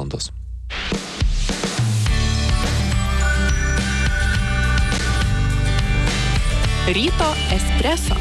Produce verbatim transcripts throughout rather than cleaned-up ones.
valandos. Ryto espreso.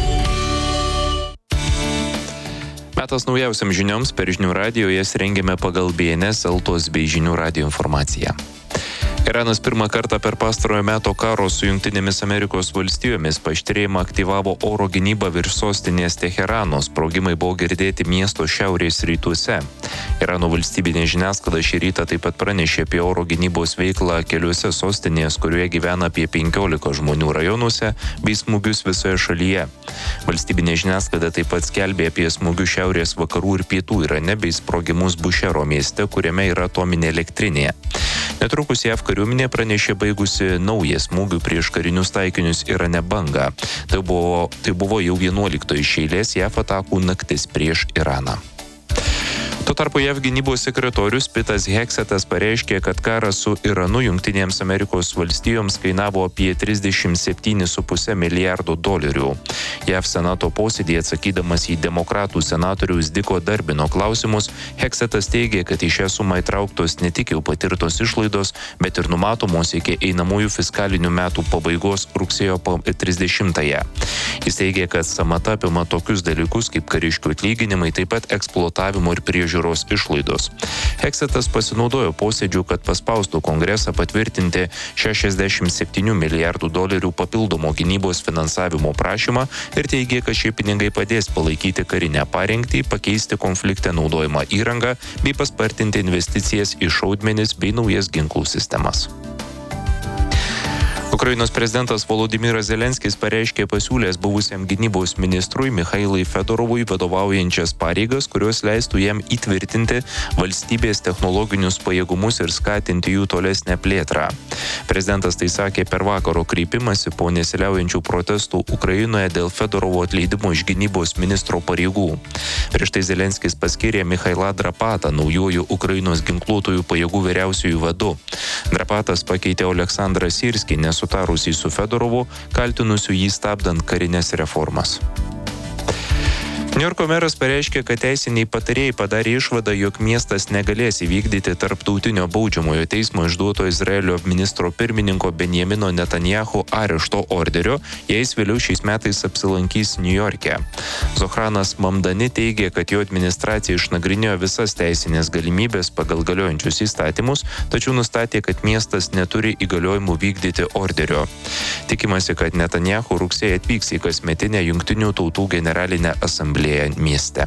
Metas naujausiam žinioms per žinių radijo, jas rengiame pagal B N S Eltos bei žinių radijo informaciją. Iranas pirmą kartą per pastarojo meto karo su Jungtinėmis Amerikos valstijomis paaštrėjimą aktyvavo oro gynybą virš sostinės Teherano. Sprogimai buvo girdėti miesto šiaurės rytuose. Irano valstybinė žiniasklaida šį rytą taip pat pranešė apie oro gynybos veiklą keliuose sostinės, kurioje gyvena apie penkiolika žmonių rajonuose, bei smūgius visoje šalyje. Valstybinė žiniasklaida taip pat skelbė apie smūgius šiaurės, vakarų ir pietų Irane bei sprogimus Bušero mieste, kuriame yra atominė elektrinė. Netrukus JAV kariuomenė pranešė baigusi naują smūgių prieš karinius taikinius Irane bangą. Tai buvo, tai buvo jau vienuoliktoji iš eilės JAV atakų naktis prieš Iraną. Tuo tarpu JAV gynybos sekretorius Pitas Heksetas pareiškė, kad karas su Iranu Jungtinėms Amerikos valstijoms kainavo apie trisdešimt septynis su puse milijardo dolerių. JAV senato posėdėje atsakydamas į demokratų senatoriaus Diko Darbino klausimus, Heksetas teigė, kad į šią sumą įtrauktos ne tik jau patirtos išlaidos, bet ir numatomos iki einamųjų fiskalinių metų pabaigos rugsėjo trisdešimtąją. Jis teigė, kad sąmata apima tokius dalykus kaip kariškių atlyginimai, taip pat eksploatavimo ir priežiūros išlaidos. Heksetas pasinaudojo posėdžių, kad paspaustų kongresą patvirtinti šešiasdešimt septynių milijardų dolerių papildomo gynybos finansavimo prašymą ir teigė, kad šie pinigai padės palaikyti karinę parengtį, pakeisti konflikte naudojamą įrangą bei paspartinti investicijas į šaudmenis bei naujas ginklų sistemas. Ukrainos prezidentas Volodymyras Zelenskis pareiškė pasiūlęs buvusiam gynybos ministrui Michailui Fedorovui vadovaujančias pareigas, kurios leistų jam įtvirtinti valstybės technologinius pajėgumus ir skatinti jų tolesnę plėtrą. Prezidentas tai sakė per vakaro kreipimąsi po nesiliaujančių protestų Ukrainoje dėl Fedorovo atleidimo iš gynybos ministro pareigų. Prieš tai Zelenskis paskyrė Michailą Drapatą naujuoju Ukrainos ginkluotųjų pajėgų vyriausiųjų vadu. Drapatas pakeitė Oleksandrą Sirskį, nesutarusį su Fedorovu, kaltinusiu jį stabdant karinės reformas. Niujorko meras pareiškė, kad teisiniai patarėjai padarė išvadą, jog miestas negalės įvykdyti tarptautinio baudžiamojo teismo išduoto Izraelio ministro pirmininko Benjamino Netanyahu arešto orderio, jei jis vėliau šiais metais apsilankys Niujorke. Zohranas Mamdani teigė, kad jo administracija išnagrinėjo visas teisinės galimybės pagal galiojančius įstatymus, tačiau nustatė, kad miestas neturi įgaliojimų vykdyti orderio. Tikimasi, kad Netanyahu rugsėjį atvyks į kasmetinę Jungtinių tautų generalinę asamblėją mieste.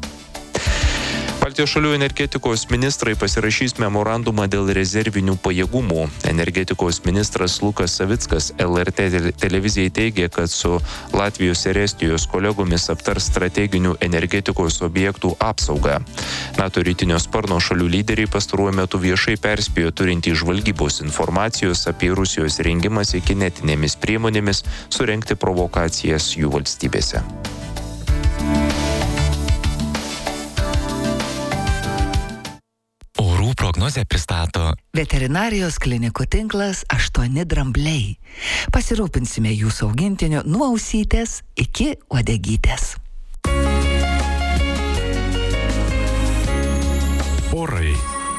Baltijos šalių energetikos ministrai pasirašys memorandumą dėl rezervinių pajėgumų. Energetikos ministras Lukas Savickas L R T televizijai teigė, kad su Latvijos ir Estijos kolegomis aptars strateginių energetikos objektų apsaugą. NATO rytinio sparno šalių lyderiai pastaruoju metu viešai perspėjo turintį žvalgybos informacijos apie Rusijos rengimąsi kinetinėmis priemonėmis surengti provokacijas jų valstybėse. Prognozę pristato veterinarijos klinikų tinklas aštuoni drambliai. Pasirūpinsime jūsų augintiniu nuo ausytės iki uodegytės. Orai.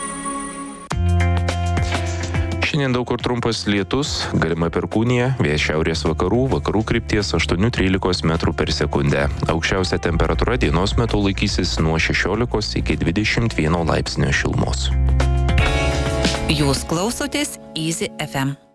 Šiandien daug kur trumpas lietus, galima perkūnija, vėjas šiaurės vakarų, vakarų krypties aštuoni trylika metrų per sekundę. Aukščiausia temperatūra dienos metu laikysis nuo šešiolikos iki dvidešimt vieno laipsnio šilumos. Jūs klausotės Easy F M.